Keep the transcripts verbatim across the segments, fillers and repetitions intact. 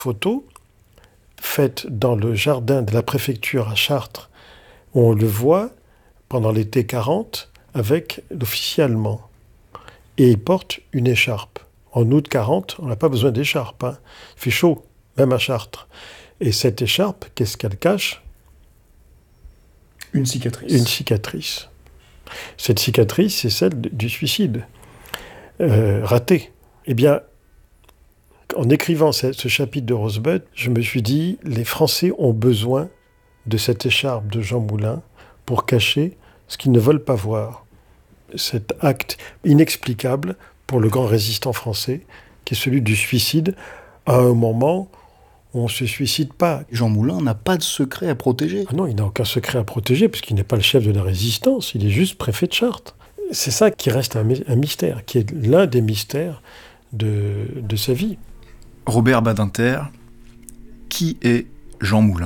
Photo faite dans le jardin de la préfecture à Chartres, où on le voit pendant l'été quarante avec l'officier allemand. Et il porte une écharpe. En août quarante, on n'a pas besoin d'écharpe, hein. Il fait chaud, même à Chartres. Et cette écharpe, qu'est-ce qu'elle cache ? Une cicatrice. Une cicatrice. Cette cicatrice, c'est celle du suicide euh, raté. Eh bien, en écrivant ce, ce chapitre de Rosebud, je me suis dit, les Français ont besoin de cette écharpe de Jean Moulin pour cacher ce qu'ils ne veulent pas voir. Cet acte inexplicable pour le grand résistant français, qui est celui du suicide, à un moment où on ne se suicide pas. Jean Moulin n'a pas de secret à protéger. Ah non, il n'a aucun secret à protéger, puisqu'il n'est pas le chef de la résistance, il est juste préfet de Chartres. C'est ça qui reste un, un mystère, qui est l'un des mystères de, de sa vie. Robert Badinter, qui est Jean Moulin ?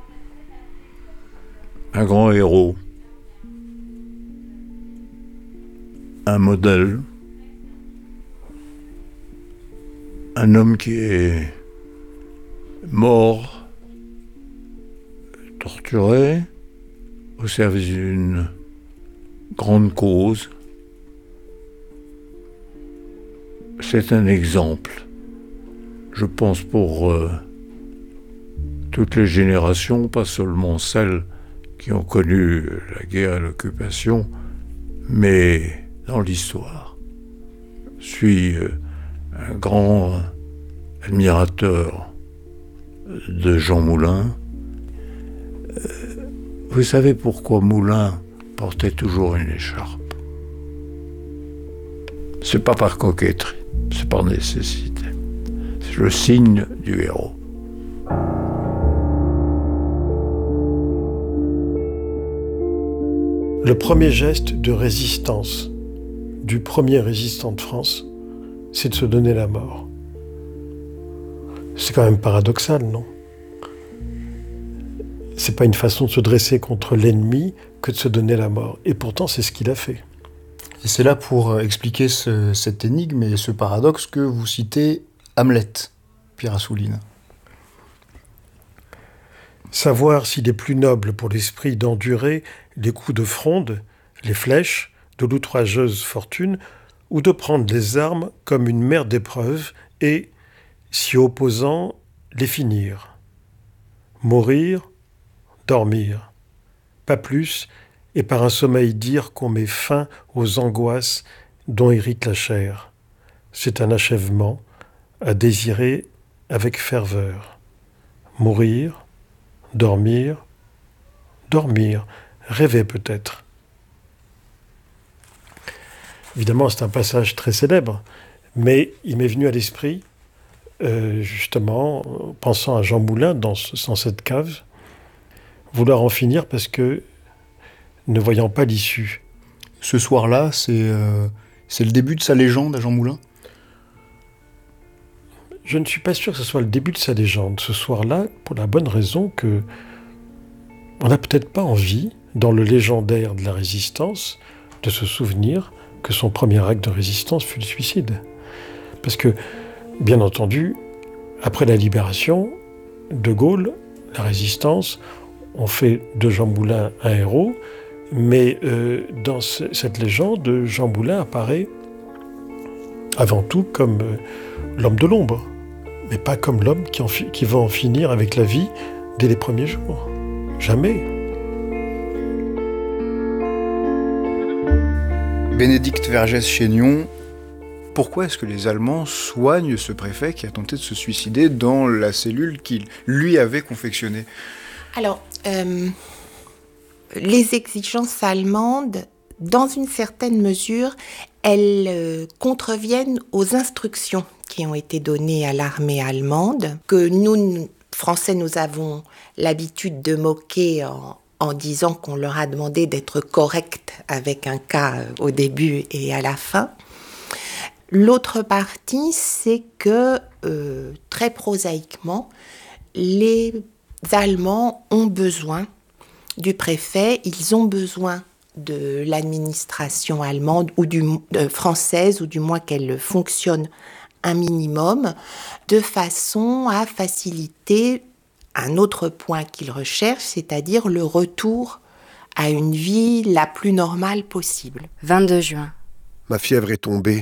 Un grand héros. Un modèle. Un homme qui est mort, torturé, au service d'une grande cause. C'est un exemple, je pense, pour euh, toutes les générations, pas seulement celles qui ont connu la guerre et l'occupation, mais dans l'histoire. Je suis euh, un grand admirateur de Jean Moulin. Euh, vous savez pourquoi Moulin portait toujours une écharpe ? C'est pas par coquetterie, c'est par nécessité. C'est le signe du héros. Le premier geste de résistance du premier résistant de France, c'est de se donner la mort. C'est quand même paradoxal, non ? C'est pas une façon de se dresser contre l'ennemi que de se donner la mort. Et pourtant, c'est ce qu'il a fait. Et c'est là pour expliquer ce, cette énigme et ce paradoxe que vous citez Hamlet, Pierre Assouline. Savoir s'il est plus noble pour l'esprit d'endurer les coups de fronde, les flèches de l'outrageuse fortune, ou de prendre les armes comme une mer d'épreuves et, s'y opposant, les finir. Mourir, dormir. Pas plus, et par un sommeil dire qu'on met fin aux angoisses dont hérite la chair. C'est un achèvement à désirer avec ferveur. Mourir, dormir, dormir, rêver peut-être. Évidemment, c'est un passage très célèbre, mais il m'est venu à l'esprit, euh, justement, pensant à Jean Moulin dans, ce, dans cette cave, vouloir en finir parce que, ne voyant pas l'issue. Ce soir-là, c'est, euh, c'est le début de sa légende à Jean Moulin ? Je ne suis pas sûr que ce soit le début de sa légende, ce soir-là, pour la bonne raison que on n'a peut-être pas envie, dans le légendaire de la résistance, de se souvenir que son premier acte de résistance fut le suicide. Parce que, bien entendu, après la libération, De Gaulle, la résistance, on fait de Jean Moulin un héros, mais euh, dans ce, cette légende, Jean Moulin apparaît avant tout comme euh, l'homme de l'ombre, mais pas comme l'homme qui, en fi- qui va en finir avec la vie dès les premiers jours. Jamais. Bénédicte Vergès-Chaignon, pourquoi est-ce que les Allemands soignent ce préfet qui a tenté de se suicider dans la cellule qu'il lui avait confectionnée ? Alors, euh, les exigences allemandes, dans une certaine mesure, elles euh, contreviennent aux instructions qui ont été données à l'armée allemande, que nous, Français, nous avons l'habitude de moquer en, en disant qu'on leur a demandé d'être corrects avec un K au début et à la fin. L'autre partie, c'est que, euh, très prosaïquement, les Allemands ont besoin du préfet, ils ont besoin de l'administration allemande ou du, euh, française, ou du moins qu'elle fonctionne un minimum, de façon à faciliter un autre point qu'il recherche, c'est-à-dire le retour à une vie la plus normale possible. vingt-deux juin. Ma fièvre est tombée.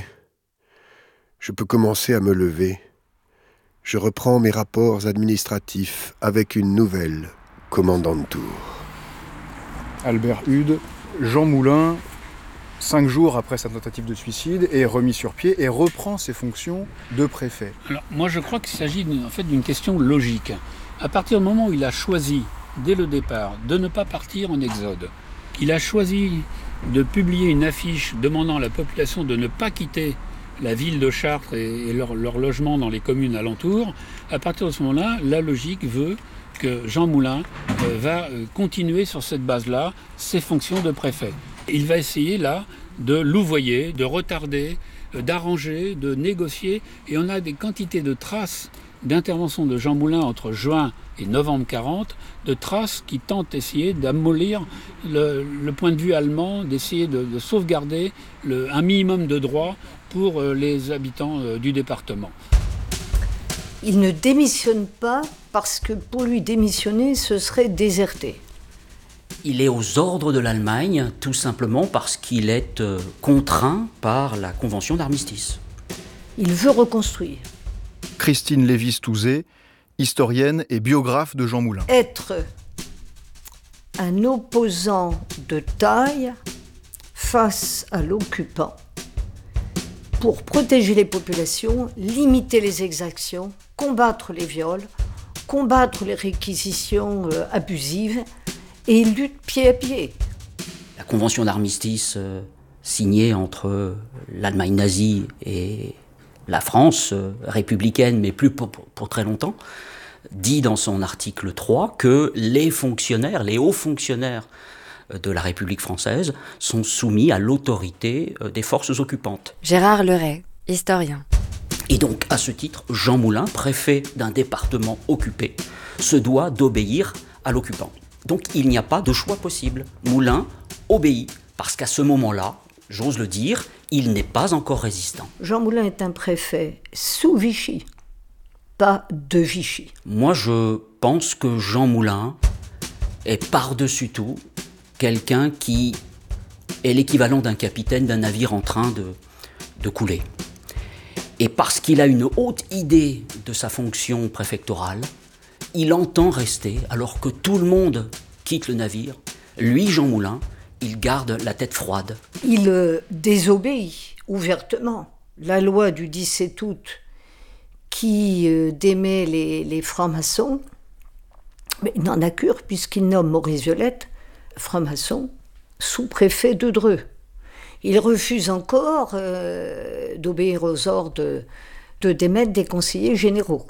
Je peux commencer à me lever. Je reprends mes rapports administratifs avec une nouvelle commandanture. Albert Ude, Jean Moulin, cinq jours après sa tentative de suicide, est remis sur pied et reprend ses fonctions de préfet. Alors, moi, je crois qu'il s'agit en fait d'une question logique. À partir du moment où il a choisi, dès le départ, de ne pas partir en exode, il a choisi de publier une affiche demandant à la population de ne pas quitter la ville de Chartres et, et leur, leur logement dans les communes alentours, à partir de ce moment-là, la logique veut que Jean Moulin euh, va euh, continuer sur cette base-là ses fonctions de préfet. Il va essayer là de louvoyer, de retarder, euh, d'arranger, de négocier, et on a des quantités de traces d'intervention de Jean Moulin entre juin et novembre quarante, de traces qui tentent d'essayer d'amollir le, le point de vue allemand, d'essayer de, de sauvegarder le, un minimum de droits pour euh, les habitants euh, du département. Il ne démissionne pas parce que pour lui démissionner, ce serait déserter. Il est aux ordres de l'Allemagne, tout simplement parce qu'il est euh, contraint par la Convention d'armistice. Il veut reconstruire. Christine Lévis-Touzé, historienne et biographe de Jean Moulin. Être un opposant de taille face à l'occupant pour protéger les populations, limiter les exactions, combattre les viols, combattre les réquisitions euh, abusives, et il lutte pied à pied. La convention d'armistice euh, signée entre l'Allemagne nazie et la France euh, républicaine, mais plus pour, pour très longtemps, dit dans son article trois que les fonctionnaires, les hauts fonctionnaires de la République française sont soumis à l'autorité euh, des forces occupantes. Gérard Leray, historien. Et donc, à ce titre, Jean Moulin, préfet d'un département occupé, se doit d'obéir à l'occupant. Donc, il n'y a pas de choix possible. Moulin obéit, parce qu'à ce moment-là, j'ose le dire, il n'est pas encore résistant. Jean Moulin est un préfet sous Vichy, pas de Vichy. Moi, je pense que Jean Moulin est par-dessus tout quelqu'un qui est l'équivalent d'un capitaine d'un navire en train de, de couler. Et parce qu'il a une haute idée de sa fonction préfectorale, il entend rester, alors que tout le monde quitte le navire. Lui, Jean Moulin, il garde la tête froide. Il euh, désobéit ouvertement. La loi du dix-sept août qui euh, démet les, les francs-maçons, mais il n'en a cure puisqu'il nomme Maurice Violette, franc-maçon, sous-préfet de Dreux. Il refuse encore euh, d'obéir aux ordres de, de démettre des conseillers généraux.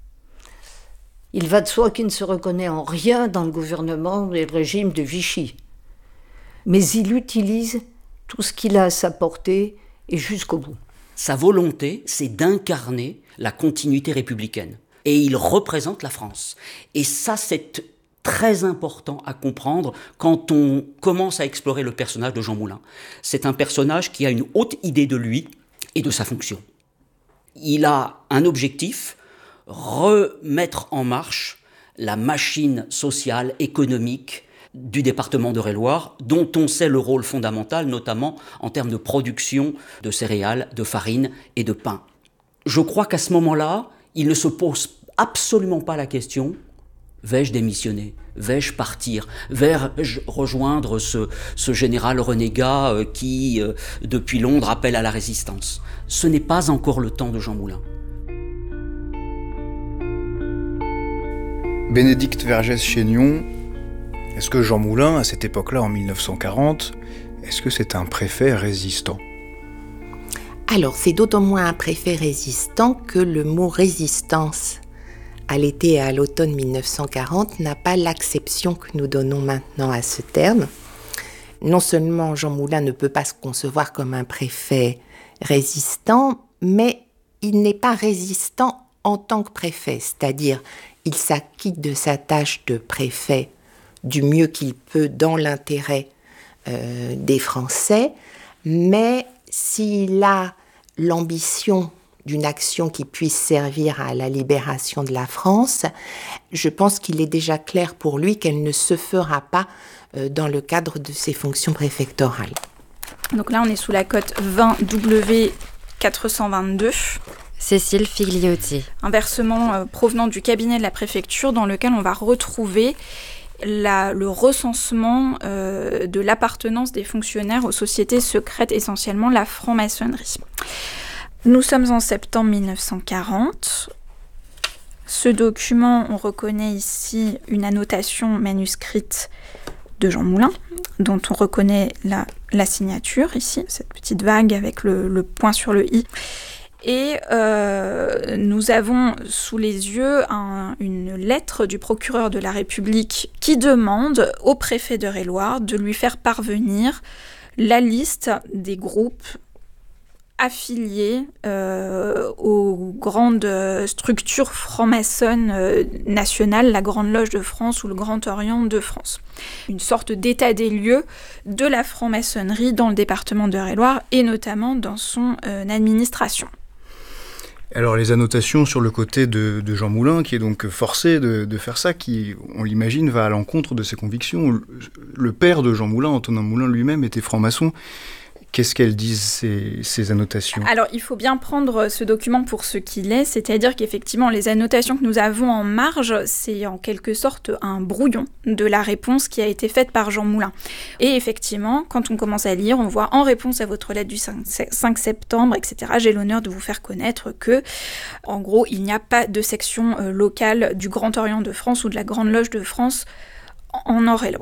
Il va de soi qu'il ne se reconnaît en rien dans le gouvernement et le régime de Vichy. Mais il utilise tout ce qu'il a à sa portée et jusqu'au bout. Sa volonté, c'est d'incarner la continuité républicaine. Et il représente la France. Et ça, c'est très important à comprendre quand on commence à explorer le personnage de Jean Moulin. C'est un personnage qui a une haute idée de lui et de sa fonction. Il a un objectif, remettre en marche la machine sociale, économique du département d'Eure-et-Loir, dont on sait le rôle fondamental, notamment en termes de production de céréales, de farine et de pain. Je crois qu'à ce moment-là, il ne se pose absolument pas la question « vais-je démissionner ? Vais-je partir ? Vais-je rejoindre ce, ce général renégat euh, qui, euh, depuis Londres, appelle à la résistance ?» Ce n'est pas encore le temps de Jean Moulin. Bénédicte Vergès-Chaignon, est-ce que Jean Moulin, à cette époque-là, en mille neuf cent quarante, est-ce que c'est un préfet résistant ? Alors, c'est d'autant moins un préfet résistant que le mot « résistance » à l'été et à l'automne mille neuf cent quarante n'a pas l'acception que nous donnons maintenant à ce terme. Non seulement Jean Moulin ne peut pas se concevoir comme un préfet résistant, mais il n'est pas résistant en tant que préfet, c'est-à-dire il s'acquitte de sa tâche de préfet du mieux qu'il peut dans l'intérêt euh, des Français, mais s'il a l'ambition d'une action qui puisse servir à la libération de la France, je pense qu'il est déjà clair pour lui qu'elle ne se fera pas euh, dans le cadre de ses fonctions préfectorales. Donc là, on est sous la cote vingt W quatre cent vingt-deux. Cécile Figliotti. Un versement euh, provenant du cabinet de la préfecture dans lequel on va retrouver la, le recensement euh, de l'appartenance des fonctionnaires aux sociétés secrètes, essentiellement la franc-maçonnerie. Nous sommes en septembre mille neuf cent quarante. Ce document, on reconnaît ici une annotation manuscrite de Jean Moulin, dont on reconnaît la, la signature ici, cette petite vague avec le, le point sur le i. Et euh, nous avons sous les yeux un, une lettre du procureur de la République qui demande au préfet d'Eure-et-Loir de lui faire parvenir la liste des groupes affiliés euh, aux grandes structures franc-maçonnes euh, nationales, la Grande Loge de France ou le Grand Orient de France. Une sorte d'état des lieux de la franc-maçonnerie dans le département d'Eure-et-Loir et notamment dans son euh, administration. Alors les annotations sur le côté de, de Jean Moulin, qui est donc forcé de, de faire ça, qui, on l'imagine, va à l'encontre de ses convictions. Le, le père de Jean Moulin, Antonin Moulin lui-même, était franc-maçon. Qu'est-ce qu'elles disent, ces, ces annotations ? Alors, il faut bien prendre ce document pour ce qu'il est, c'est-à-dire qu'effectivement, les annotations que nous avons en marge, c'est en quelque sorte un brouillon de la réponse qui a été faite par Jean Moulin. Et effectivement, quand on commence à lire, on voit « En réponse à votre lettre du cinq septembre, et cetera, j'ai l'honneur de vous faire connaître que, en gros, il n'y a pas de section euh, locale du Grand Orient de France ou de la Grande Loge de France en Eure-et-Loir ».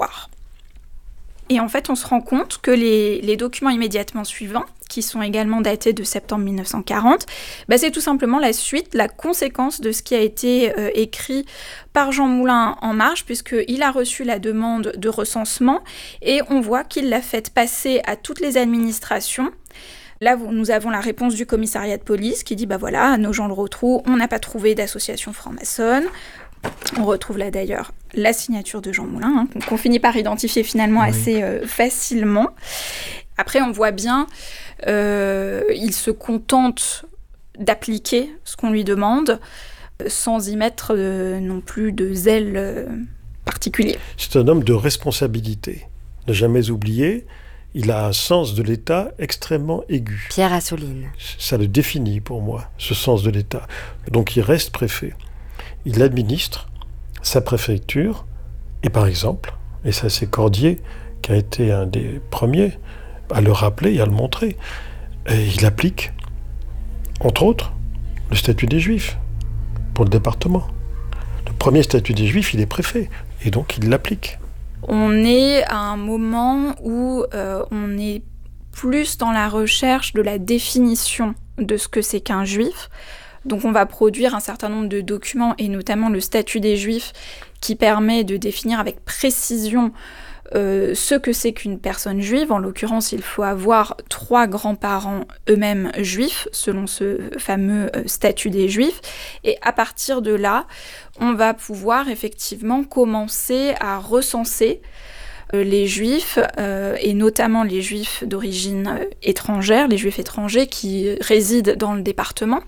Et en fait, on se rend compte que les, les documents immédiatement suivants, qui sont également datés de septembre mille neuf cent quarante, bah c'est tout simplement la suite, la conséquence de ce qui a été euh, écrit par Jean Moulin en marge, puisqu'il a reçu la demande de recensement, et on voit qu'il l'a faite passer à toutes les administrations. Là, nous avons la réponse du commissariat de police qui dit, bah voilà, à Nogent-le-Rotrou, on n'a pas trouvé d'association franc-maçonne. On retrouve là d'ailleurs la signature de Jean Moulin, hein, qu'on finit par identifier finalement oui. assez euh, facilement. Après, on voit bien, euh, il se contente d'appliquer ce qu'on lui demande, euh, sans y mettre euh, non plus de zèle euh, particulier. C'est un homme de responsabilité. Ne jamais oublier, il a un sens de l'État extrêmement aigu. Pierre Assouline. Ça le définit pour moi, ce sens de l'État. Donc il reste préfet. Il administre sa préfecture, et par exemple, et ça c'est Cordier qui a été un des premiers à le rappeler et à le montrer, et il applique, entre autres, le statut des Juifs pour le département. Le premier statut des Juifs, il est préfet, et donc il l'applique. On est à un moment où euh, on est plus dans la recherche de la définition de ce que c'est qu'un Juif. Donc on va produire un certain nombre de documents, et notamment le statut des Juifs, qui permet de définir avec précision euh, ce que c'est qu'une personne juive. En l'occurrence, il faut avoir trois grands-parents eux-mêmes juifs, selon ce fameux euh, statut des Juifs. Et à partir de là, on va pouvoir effectivement commencer à recenser euh, les Juifs, euh, et notamment les Juifs d'origine euh, étrangère, les Juifs étrangers qui résident dans le département.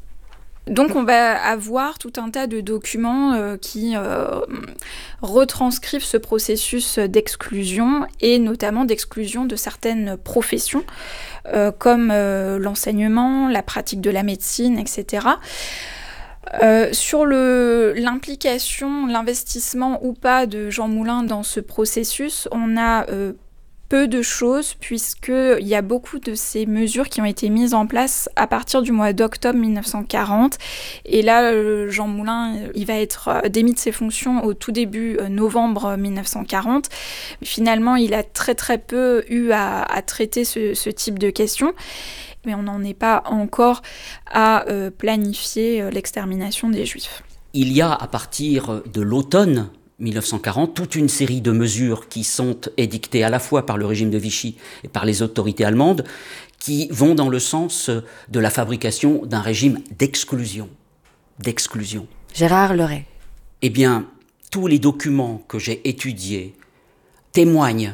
Donc on va avoir tout un tas de documents euh, qui euh, retranscrivent ce processus d'exclusion, et notamment d'exclusion de certaines professions, euh, comme euh, l'enseignement, la pratique de la médecine, et cetera. Euh, sur le, l'implication, l'investissement ou pas de Jean Moulin dans ce processus, on a euh, peu de choses, puisqu'il y a beaucoup de ces mesures qui ont été mises en place à partir du mois d'octobre mille neuf cent quarante. Et là, Jean Moulin, il va être démis de ses fonctions au tout début novembre mille neuf cent quarante. Finalement, il a très très peu eu à, à traiter ce, ce type de questions. Mais on n'en est pas encore à euh, planifier l'extermination des Juifs. Il y a, à partir de l'automne mille neuf cent quarante, toute une série de mesures qui sont édictées à la fois par le régime de Vichy et par les autorités allemandes, qui vont dans le sens de la fabrication d'un régime d'exclusion. D'exclusion. Gérard Leray. Eh bien, tous les documents que j'ai étudiés témoignent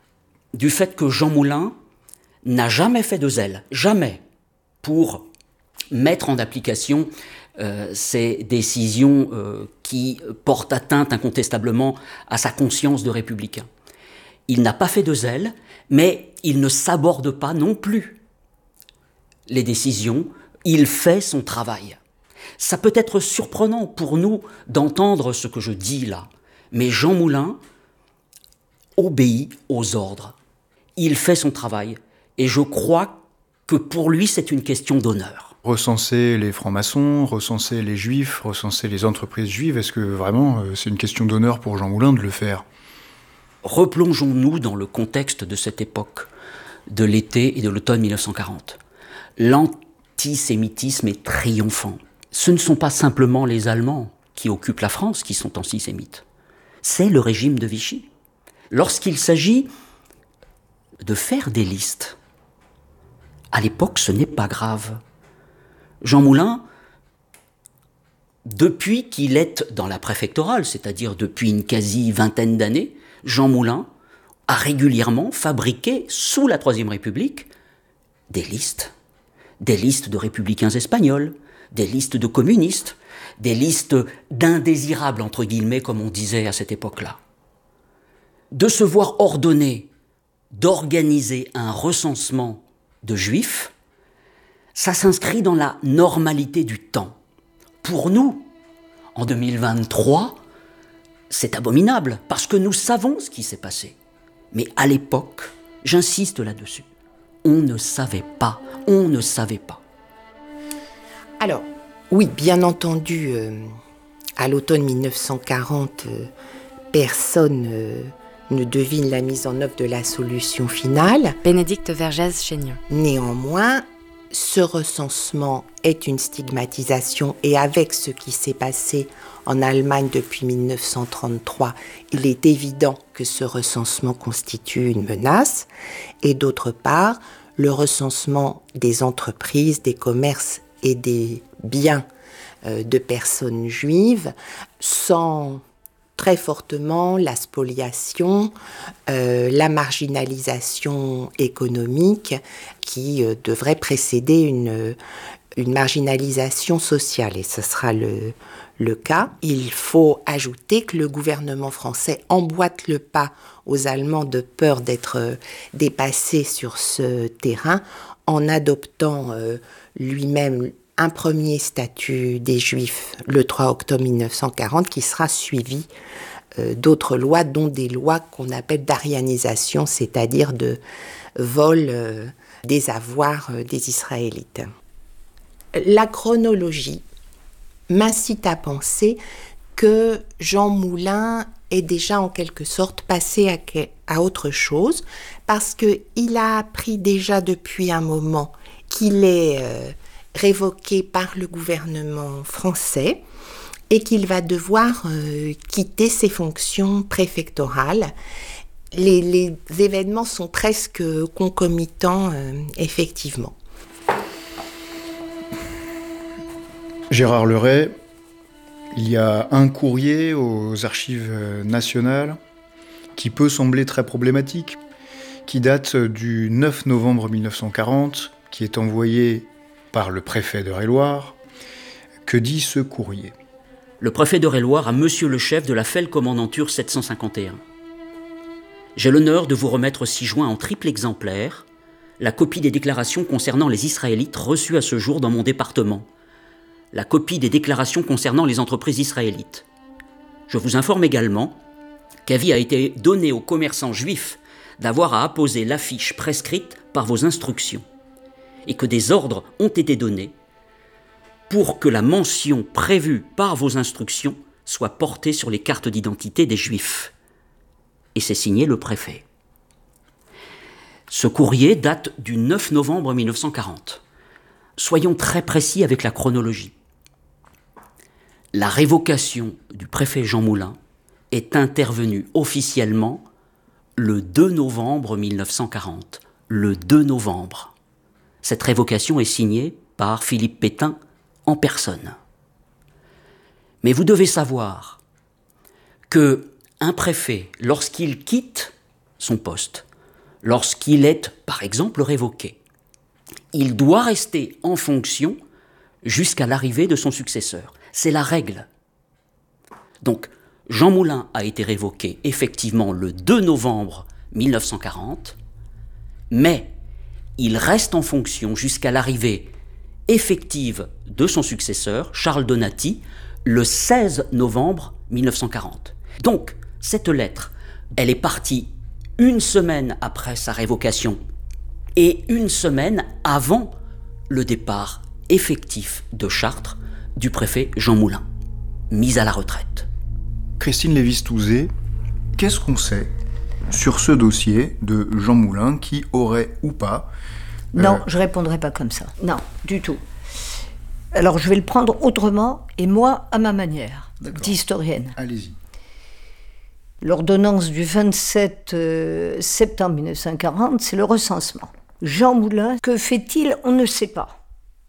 du fait que Jean Moulin n'a jamais fait de zèle, jamais, pour mettre en application euh, ces décisions euh, qui portent atteinte incontestablement à sa conscience de républicain. Il n'a pas fait de zèle, mais il ne saborde pas non plus les décisions, il fait son travail. Ça peut être surprenant pour nous d'entendre ce que je dis là, mais Jean Moulin obéit aux ordres. Il fait son travail, et je crois que pour lui, c'est une question d'honneur. Recenser les francs-maçons, recenser les juifs, recenser les entreprises juives, est-ce que vraiment euh, c'est une question d'honneur pour Jean Moulin de le faire ? Replongeons-nous dans le contexte de cette époque, de l'été et de l'automne mille neuf cent quarante. L'antisémitisme est triomphant. Ce ne sont pas simplement les Allemands qui occupent la France qui sont antisémites. C'est le régime de Vichy. Lorsqu'il s'agit de faire des listes, à l'époque, ce n'est pas grave. Jean Moulin, depuis qu'il est dans la préfectorale, c'est-à-dire depuis une quasi-vingtaine d'années, Jean Moulin a régulièrement fabriqué, sous la Troisième République, des listes. Des listes de républicains espagnols, des listes de communistes, des listes d'indésirables, entre guillemets, comme on disait à cette époque-là. De se voir ordonner d'organiser un recensement de juifs, ça s'inscrit dans la normalité du temps. Pour nous, en deux mille vingt-trois, c'est abominable, parce que nous savons ce qui s'est passé. Mais à l'époque, j'insiste là-dessus, on ne savait pas, on ne savait pas. Alors, oui, bien entendu, euh, à l'automne mille neuf cent quarante, euh, personne euh, ne devine la mise en œuvre de la solution finale. Bénédicte Vergès-Chaignon. Néanmoins, ce recensement est une stigmatisation, et avec ce qui s'est passé en Allemagne depuis mille neuf cent trente-trois, il est évident que ce recensement constitue une menace. Et d'autre part, le recensement des entreprises, des commerces et des biens euh, de personnes juives sent très fortement la spoliation, euh, la marginalisation économique qui euh, devrait précéder une, une marginalisation sociale, et ce sera le, le cas. Il faut ajouter que le gouvernement français emboîte le pas aux Allemands de peur d'être euh, dépassés sur ce terrain en adoptant euh, lui-même un premier statut des Juifs le trois octobre mille neuf cent quarante qui sera suivi euh, d'autres lois, dont des lois qu'on appelle d'arianisation, c'est-à-dire de vol euh, des avoirs euh, des Israélites. La chronologie m'incite à penser que Jean Moulin est déjà en quelque sorte passé à, à autre chose, parce qu'il a appris déjà depuis un moment qu'il est euh, révoqué par le gouvernement français et qu'il va devoir euh, quitter ses fonctions préfectorales. Les, les événements sont presque concomitants, euh, effectivement. Gérard Leray, il y a un courrier aux archives nationales qui peut sembler très problématique, qui date du neuf novembre mille neuf cent quarante, qui est envoyé par le préfet d'Eure-et-Loir. Que dit ce courrier ? Le préfet d'Eure-et-Loir à Monsieur le chef de la Fel-Commandanture sept cent cinquante et un. J'ai l'honneur de vous remettre ci-joint en triple exemplaire la copie des déclarations concernant les Israélites reçues à ce jour dans mon département, la copie des déclarations concernant les entreprises israélites. Je vous informe également qu'avis a été donné aux commerçants juifs d'avoir à apposer l'affiche prescrite par vos instructions, et que des ordres ont été donnés pour que la mention prévue par vos instructions soit portée sur les cartes d'identité des Juifs. Et c'est signé le préfet. Ce courrier date du neuf novembre mille neuf cent quarante. Soyons très précis avec la chronologie. La révocation du préfet Jean Moulin est intervenue officiellement le deux novembre mille neuf cent quarante. Le deux novembre. Cette révocation est signée par Philippe Pétain en personne. Mais vous devez savoir que un préfet, lorsqu'il quitte son poste, lorsqu'il est, par exemple, révoqué, il doit rester en fonction jusqu'à l'arrivée de son successeur. C'est la règle. Donc, Jean Moulin a été révoqué effectivement le deux novembre mille neuf cent quarante, mais il reste en fonction jusqu'à l'arrivée effective de son successeur, Charles Donati, le seize novembre mille neuf cent quarante. Donc, cette lettre, elle est partie une semaine après sa révocation et une semaine avant le départ effectif de Chartres du préfet Jean Moulin, mis à la retraite. Christine Lévy-Stouzet, qu'est-ce qu'on sait sur ce dossier de Jean Moulin qui aurait ou pas... Non, euh... je ne répondrai pas comme ça. Non, du tout. Alors, je vais le prendre autrement, et moi, à ma manière, d'historienne. Allez-y. L'ordonnance du vingt-sept septembre mille neuf cent quarante, c'est le recensement. Jean Moulin, que fait-il? On ne sait pas.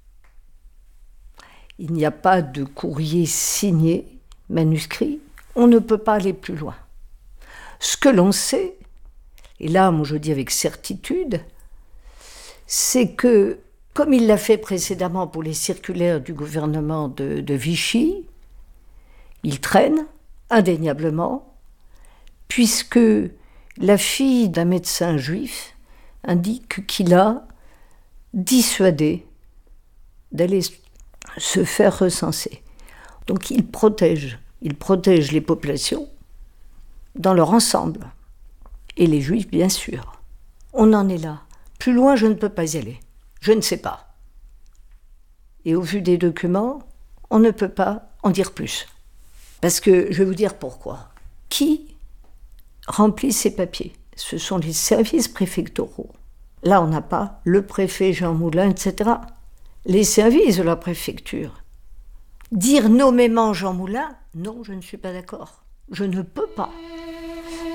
Il n'y a pas de courrier signé, manuscrit. On ne peut pas aller plus loin. Ce que l'on sait, et là, moi je dis avec certitude, c'est que, comme il l'a fait précédemment pour les circulaires du gouvernement de, de Vichy, il traîne indéniablement, puisque la fille d'un médecin juif indique qu'il a dissuadé d'aller se faire recenser. Donc il protège, il protège les populations dans leur ensemble, et les juifs bien sûr. On en est là. Plus loin, je ne peux pas y aller. Je ne sais pas. Et au vu des documents, on ne peut pas en dire plus. Parce que, je vais vous dire pourquoi. Qui remplit ces papiers? Ce sont les services préfectoraux. Là, on n'a pas le préfet Jean Moulin, et cetera. Les services de la préfecture. Dire nommément Jean Moulin, non, je ne suis pas d'accord. Je ne peux pas.